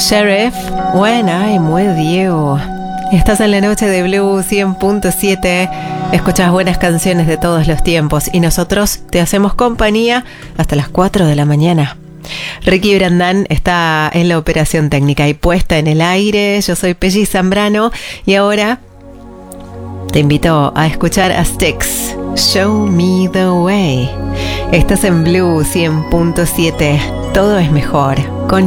Sheriff, When I'm With You. Estás en la noche de Blue 100.7. Escuchas buenas canciones de todos los tiempos y nosotros te hacemos compañía hasta las 4 de la mañana. Ricky Brandán está en la operación técnica y puesta en el aire. Yo soy Pelli Zambrano y ahora te invito a escuchar a Styx, Show Me The Way. Estás en Blue 100.7. Todo es mejor con